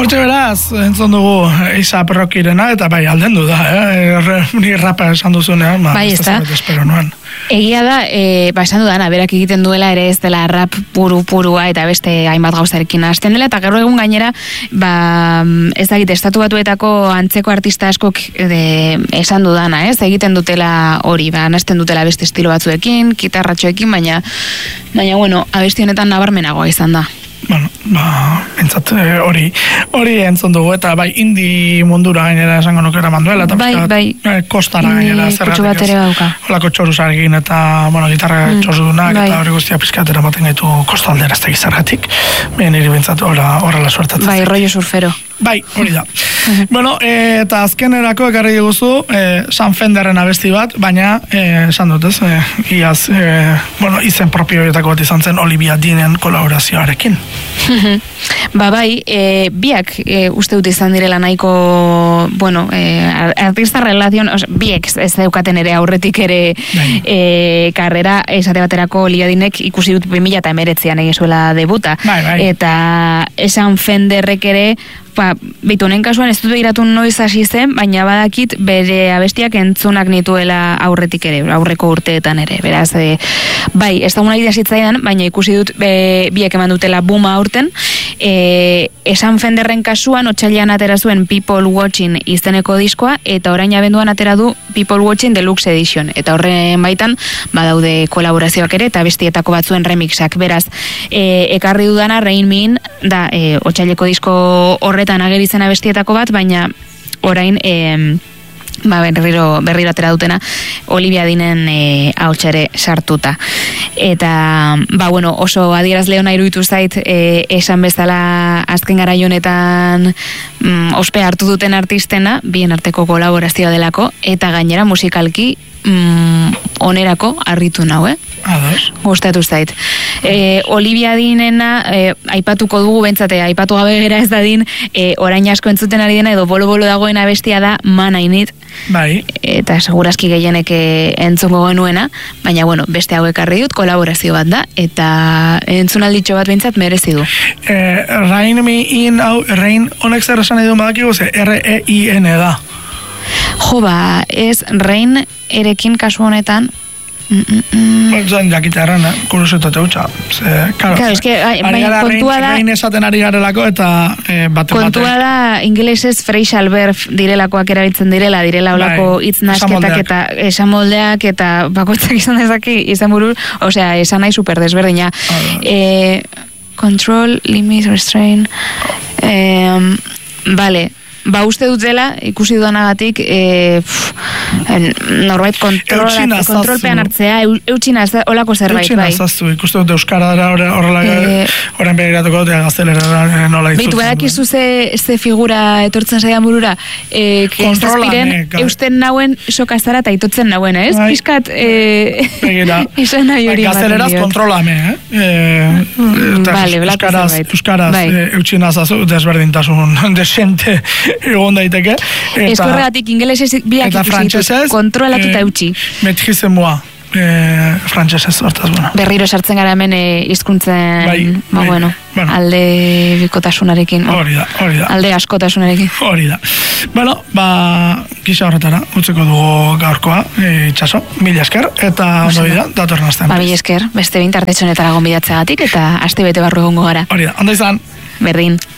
Hortxe beraz, entzun dugu A$AP Rockyrena, eta bai, aldendu da, ni rapa esan duzunean, bai, ez da. Espero nuen. Egia da, esan dudana, berak egiten duela ere ez dela rap purua eta beste hainbat gauzarekin hasten dela, eta gero egun gainera, ez dakit, estatu batuetako antzeko artista askok esan dudana, egiten dutela hori, hasten dutela beste estilo batzuekin, gitarratxoekin, baina bueno, abesti honetan nabarmenagoa izan da. Bueno, entzat hori entzun dugu, eta bai, indi mundura gainera esango nukera manduela, eta bai, kostara gainera zergatik ez. Holako txoruzarekin, eta, tgitarra txorudunak, eta hori guztia pizkatera maten gaitu kostaldera ez da gizarratik. Niri bintzat horrela suertatzen. Bai, rollo surfero. Bai, hori da. Bueno, eta azkenerako ekarri diguzu Sam Fenderren abesti bat, baina esan dut ez, iaz, izen propioetako bat izan zen Olivia Deanen kolaborazioarekin. Bai, biak uste dut izan direla nahiko, artista relazion, biek ez daukaten ere aurretik ere karrera, esate baterako Olivia Deanek ikusi dut 2019an egin zuela debuta. Eta Sam Fenderrek ere, bitu honen kasuan ez dut begiratu noiz hasi zen, baina badakit bere abestiak entzunak nituela aurretik ere, aurreko urteetan ere, beraz, bai, ez da unari dasitzaidan, baina ikusi dut biak eman dutela buma aurten, Sam Fenderren kasuan otsailean atera zuen People Watching izeneko diskoa, eta orain abenduan atera du People Watching Deluxe Edition, eta horren baitan badaude kolaborazioak ere, eta bestietako batzuen remixak, beraz, ekarri dudana Rain Me In, da, otsaileko disko horretan ageritzen abestietako bat, baina orain berriro atera dutena Olivia Deanen ahotsare sartuta. Eta, oso adierazle ona iruditu zait esan bezala azken garai honetan ospe hartu duten artistena, bien arteko kolaborazioa delako, eta gainera musikalki onerako harritu nau, gustatu zait. Olivia Deanena aipatuko dugu, bentsate, aipatu gabe gera ez dadin, orain asko entzuten ari dena edo bolo-bolo dagoen abestia da Man I Need. Bai. Eta segurazki gehienek entzungo genuena, baina beste hauek arri dut, kolaborazio bat da, eta entzunalditxo bat bentsat merezi du. Rain Me In, Rain honek zer esan edun badakigu, R-E-I-N da. Ez Rain erekin kasu honetan Zan jakitarren, kurusetate hutsa. Claro, es que kontua da Rain esaten ari garelako eta kontua da ingelesez facial verb direlakoak erabiltzen direla olako hitz nasketak eta esamoldeak eta bakoitzak izan dezake izan buru, osea, esan nahi super desberdina. Control, limit, restrain. Vale. Uste dut dela, ikusi dudanagatik norbait kontrolpean hartzea, eutxina olako zerbait, bai. Eutxina zaztu, ikustu dut euskara horrela horren begiratuko dut gaztelera nola izutzen. Beitu, badakizu ze figura etortzen zaidan burura, zazpiren eusten nauen sokazara eta itotzen nauen, ez? Piskat, izan nahi hori bat. Gazteleraz kontrolame, euskaraz eutxina zaztu, desberdintasun desente egon daiteke. Eskorregatik ingelesez biak ikusi kontrolatu eta eutxi. Maîtrise moi. Frantsesez hortaz, berriro sartzen gara hemen hizkuntzen alde bikotasunarekin. Hori da. Alde askotasunarekin. Hori da. Gisa horretara, utzeko dugu gaurkoa, itxaso, mila esker, eta ondo bida, datorren astean. Mila esker, beste bintartetxonetara gonbidatzeagatik, eta aste bete barru egongo gara. Hori da, ondo izan. Berdin.